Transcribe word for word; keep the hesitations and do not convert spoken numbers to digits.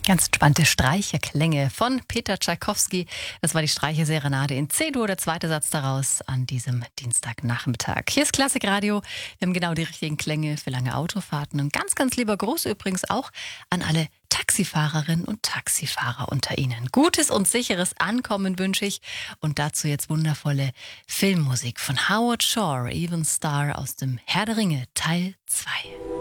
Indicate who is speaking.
Speaker 1: Ganz entspannte Streicherklänge von Peter Tschaikowski. Das war die Streicherserenade in C-Dur, der zweite Satz daraus an diesem Dienstagnachmittag. Hier ist Klassikradio. Wir haben genau die richtigen Klänge für lange Autofahrten. Und ganz, ganz lieber Gruß übrigens auch an alle Taxifahrerinnen und Taxifahrer unter Ihnen. Gutes und sicheres Ankommen wünsche ich. Und dazu jetzt wundervolle Filmmusik von Howard Shore, Even Star aus dem Herr der Ringe, Teil zwei.